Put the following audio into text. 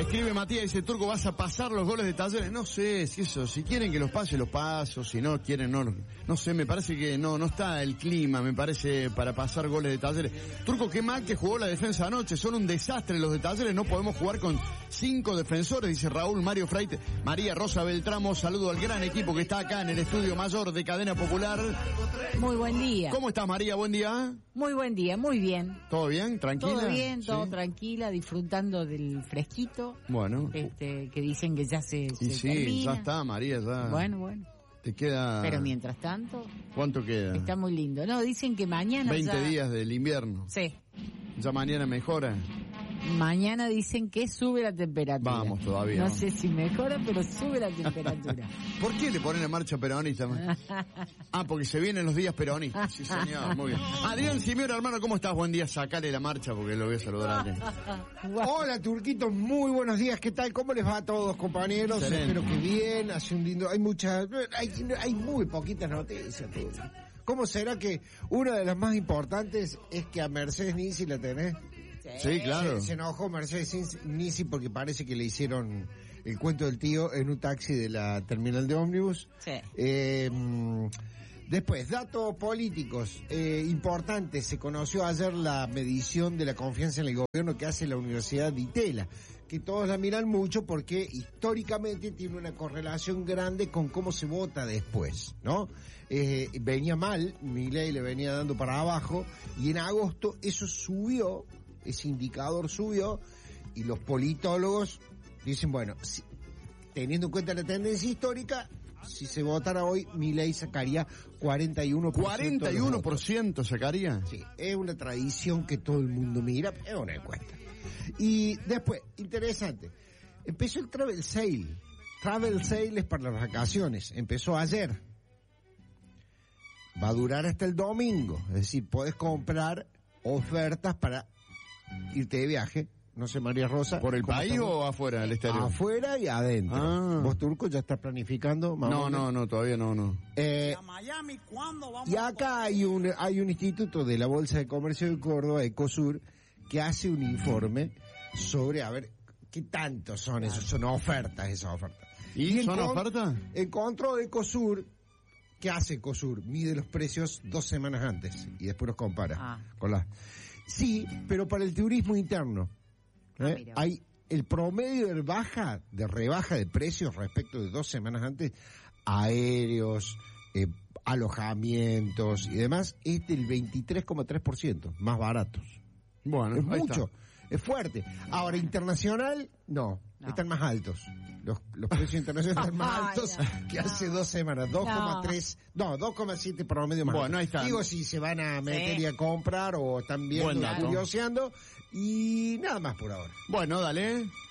Escribe Matías, dice, Turco, ¿vas a pasar los goles de Talleres? No sé, si quieren que los pase, los paso, si no quieren, no sé, me parece que no está el clima, me parece, para pasar goles de Talleres. Turco, qué mal que jugó la defensa anoche, son un desastre los de Talleres, no podemos jugar con 5 defensores, dice Raúl Mario Freite. María Rosa Beltramo, saludo al gran equipo que está acá en el estudio mayor de Cadena Popular. Muy buen día. ¿Cómo estás, María? Buen día. Muy buen día, muy bien. ¿Todo bien? ¿Tranquila? Todo bien, ¿Sí? todo tranquila, disfrutando del fresquito. Bueno. Que dicen que ya se sí, termina. Ya está, María, ya. Bueno. Te queda... Pero mientras tanto... ¿Cuánto queda? Está muy lindo. No, dicen que mañana 20 días del invierno. Sí. ¿Ya mañana mejora? Mañana dicen que sube la temperatura. Vamos todavía. No sé si mejora, pero sube la temperatura. ¿Por qué le ponen la marcha peronista? Porque se vienen los días peronistas. Sí, señor, muy bien. Adrián Simeón, hermano, ¿cómo estás? Buen día, sacale la marcha porque lo voy a saludar a Hola, Turquito, muy buenos días. ¿Qué tal? ¿Cómo les va a todos, compañeros? Excelente. Espero que bien. Hace un lindo... Hay muy poquitas noticias. ¿Cómo será que una de las más importantes es que a Mercedes Nisi la tenés? Sí, claro. Se enojó Mercedes Nisi porque parece que le hicieron el cuento del tío en un taxi de la terminal de ómnibus. Sí. Después, datos políticos importantes. Se conoció ayer la medición de la confianza en el gobierno que hace la Universidad de Itela, que todos la miran mucho porque históricamente tiene una correlación grande con cómo se vota después, ¿no? Venía mal, Milei le venía dando para abajo, y en agosto eso subió, ese indicador subió, y los politólogos dicen, bueno, teniendo en cuenta la tendencia histórica, si se votara hoy, Milei sacaría 41%. ¿41% sacaría? Sí, es una tradición que todo el mundo mira, es una encuesta. Y después, interesante, empezó el Travel Sale. Travel Sale es para las vacaciones, empezó ayer. Va a durar hasta el domingo, es decir, podés comprar ofertas para irte de viaje. No sé, María Rosa. ¿Por el país o afuera del exterior? Afuera y adentro. ¿Vos, Turco, ya estás planificando? No, todavía no. ¿A Miami cuándo vamos? Y acá hay un instituto de la Bolsa de Comercio de Córdoba, Ecosur, que hace un informe sobre, a ver, ¿qué tanto son esos? Son ofertas, esas ofertas. ¿Y son ofertas? Encontró Ecosur. ¿Qué hace Ecosur? Mide los precios 2 semanas antes y después los compara con las... Sí, pero para el turismo interno. Hay el promedio de rebaja de precios respecto de 2 semanas antes, aéreos, alojamientos y demás, es del 23,3%, más baratos. Bueno, es ahí mucho, está. es fuerte. Ahora, internacional, no, están más altos. Los precios internacionales están más altos que hace 2 semanas, 2,3, 2,7 promedio más. Bueno, ahí está. Digo, si se van a meter y a comprar o están viendo, curioseando, y nada más por ahora. Bueno, dale.